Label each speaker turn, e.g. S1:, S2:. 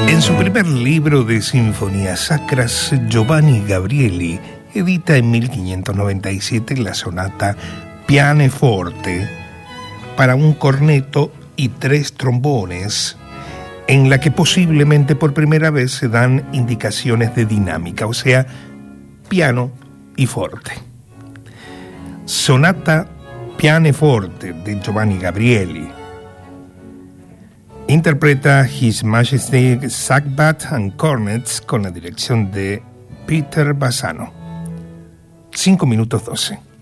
S1: En su primer libro de sinfonías sacras, Giovanni Gabrieli edita en 1597 la sonata Pianoforte para un corneto y 3 trombones, en la que posiblemente por primera vez se dan indicaciones de dinámica, o sea, piano y forte. Sonata Pianoforte de Giovanni Gabrieli. Interpreta His Majesty Sackbat and Cornets con la dirección de Peter Bassano. 5 minutos 12.